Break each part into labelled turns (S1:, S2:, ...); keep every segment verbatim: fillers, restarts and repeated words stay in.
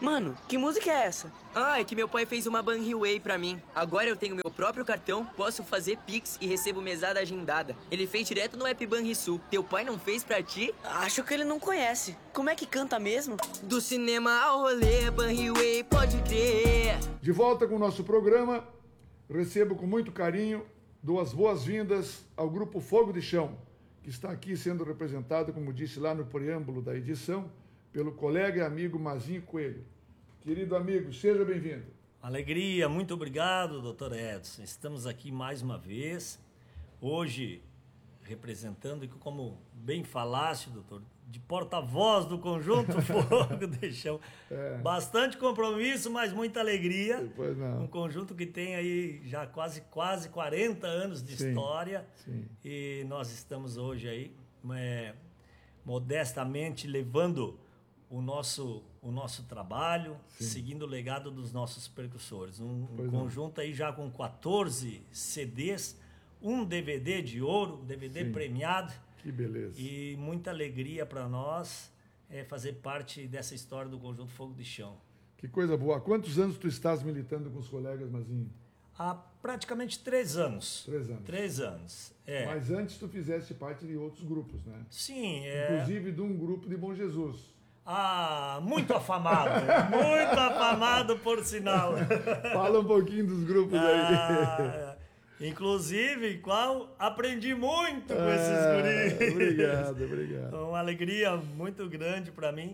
S1: Mano, que música é essa?
S2: Ah, é que meu pai fez uma Banriway pra mim. Agora eu tenho meu próprio cartão, posso fazer Pix e recebo mesada agendada. Ele fez direto no app Banrisul. Teu pai não fez pra ti?
S1: Acho que ele não conhece. Como é que canta mesmo?
S2: Do cinema ao rolê, Banriway, pode crer.
S3: De volta com o nosso programa, recebo com muito carinho, dou as boas-vindas ao Grupo Fogo de Chão, que está aqui sendo representado, como disse lá no preâmbulo da edição, pelo colega e amigo Mazinho Coelho. Querido amigo, seja bem-vindo.
S4: Alegria, muito obrigado, doutor Edson. Estamos aqui mais uma vez, hoje representando, como bem falaste, doutor, de porta-voz do Conjunto Fogo de Chão. É. Bastante compromisso, mas muita alegria.
S3: Pois não.
S4: Um conjunto que tem aí já quase, quase quarenta anos de sim, história.
S3: Sim.
S4: E nós estamos hoje aí, é, modestamente, levando o nosso, o nosso trabalho, sim, seguindo o legado dos nossos percussores. Um, um conjunto aí já com quatorze C Ds, um D V D de ouro, D V D sim, premiado.
S3: Que beleza.
S4: E muita alegria para nós é, fazer parte dessa história do Conjunto Fogo de Chão.
S3: Que coisa boa. Há quantos anos tu estás militando com os colegas, Mazinho?
S4: Há praticamente três anos.
S3: Três anos.
S4: Três anos, é.
S3: Mas antes tu fizeste parte de outros grupos, né?
S4: Sim, é.
S3: Inclusive de um grupo de Bom Jesus.
S4: Ah, muito afamado, muito afamado por sinal.
S3: Fala um pouquinho dos grupos
S4: ah, aí. Inclusive, qual aprendi muito com
S3: ah,
S4: esses guris.
S3: Obrigado, obrigado.
S4: Uma alegria muito grande para mim,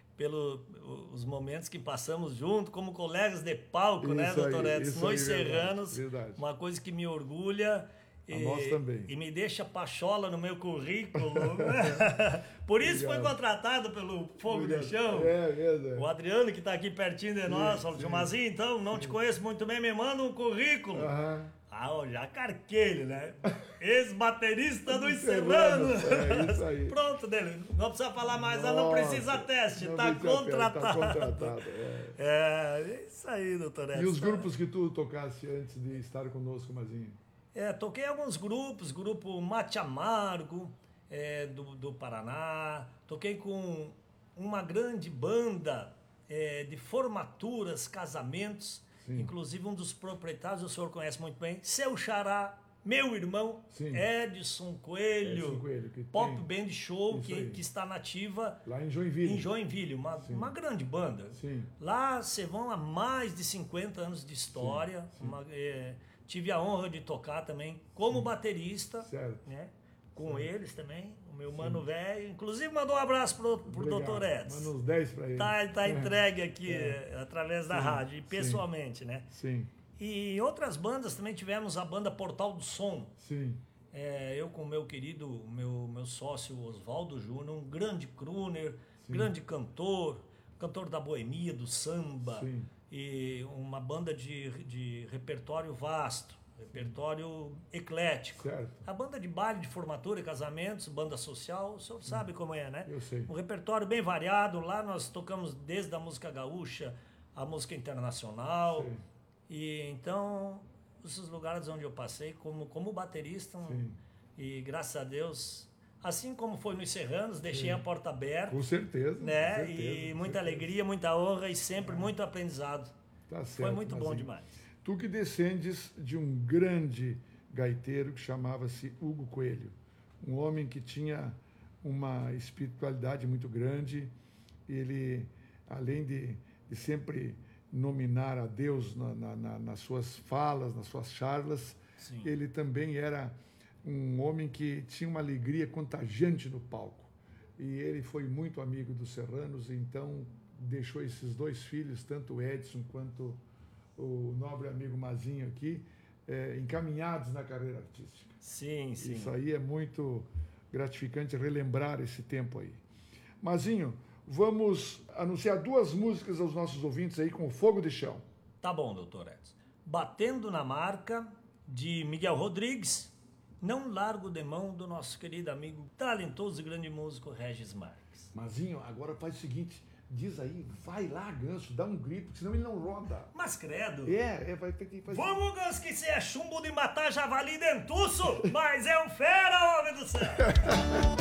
S4: pelos momentos que passamos junto, como colegas de palco, isso né, doutor Edson? Nós serranos,
S3: verdade.
S4: Uma coisa que me orgulha.
S3: A e, nós também.
S4: E me deixa pachola no meu currículo. Por isso foi contratado pelo Fogo de Chão.
S3: É, é, é.
S4: O Adriano, que está aqui pertinho de nós, falou, Mazinho, então, não sim, te conheço muito bem, me manda um currículo.
S3: Uhum.
S4: Ah, já carquei, né? Ex-baterista dos Serranos.
S3: É isso aí.
S4: Pronto, dele. Não precisa falar mais, Nossa, não precisa teste, não tá contratado.
S3: Tá contratado, é.
S4: É, isso aí, doutor Edson.
S3: E os grupos que tu tocasse antes de estar conosco, Mazinho?
S4: É, toquei alguns grupos, grupo Mate Amargo, é, do, do Paraná, toquei com uma grande banda é, de formaturas, casamentos, sim, inclusive um dos proprietários, o senhor conhece muito bem, seu xará, meu irmão, sim, Edson Coelho,
S3: Edson Coelho que
S4: Pop
S3: tem...
S4: Band Show, que, que está nativa
S3: lá em Joinville,
S4: em Joinville uma, uma grande banda.
S3: Sim.
S4: Lá você vão há mais de cinquenta anos de história, sim, sim. Uma, é, tive a honra de tocar também como sim, baterista,
S3: certo,
S4: né? Com certo, eles também, o meu sim, mano velho. Inclusive mandou um abraço pro, pro doutor Edson.
S3: Manda uns dez para ele.
S4: Tá, tá entregue aqui é. através da sim, rádio, e pessoalmente,
S3: sim,
S4: né?
S3: Sim.
S4: E outras bandas também tivemos a banda Portal do Som.
S3: Sim.
S4: É, eu com o meu querido, meu, meu sócio Oswaldo Júnior, um grande crooner, sim, grande cantor, cantor da boemia, do samba. Sim. E uma banda de, de repertório vasto, repertório eclético.
S3: Certo.
S4: A banda de baile, de formatura e casamentos, banda social, o senhor sabe como é, né?
S3: Eu sei.
S4: Um repertório bem variado. Lá nós tocamos desde a música gaúcha, a música internacional. Sim. E então, esses lugares onde eu passei como, como baterista, um, e graças a Deus, assim como foi nos Serranos, deixei sim, a porta aberta.
S3: Com certeza.
S4: Né?
S3: Com certeza,
S4: e
S3: com
S4: muita
S3: certeza,
S4: alegria, muita honra e sempre é, muito aprendizado.
S3: Tá certo,
S4: foi muito bom
S3: assim,
S4: demais.
S3: Tu que descendes de um grande gaiteiro que chamava-se Hugo Coelho, um homem que tinha uma espiritualidade muito grande, ele, além de, de sempre nominar a Deus na, na, na, nas suas falas, nas suas charlas, sim, ele também era um homem que tinha uma alegria contagiante no palco. E ele foi muito amigo dos Serranos, então deixou esses dois filhos, tanto o Edson quanto o nobre amigo Mazinho aqui, é, encaminhados na carreira artística.
S4: Sim, sim.
S3: Isso aí é muito gratificante relembrar esse tempo aí. Mazinho, vamos anunciar duas músicas aos nossos ouvintes aí com o Fogo de Chão.
S4: Tá bom, doutor Edson. Batendo na Marca, de Miguel Rodrigues. Não largo de mão do nosso querido amigo, talentoso e grande músico Regis Marques.
S3: Mazinho, agora faz o seguinte, diz aí, vai lá, Ganso, dá um grito, senão ele não roda.
S4: Mas credo.
S3: É, é vai ter que fazer.
S4: Vamos, Ganso, que você é chumbo de matar javali dentuço, mas é um fera, homem do céu.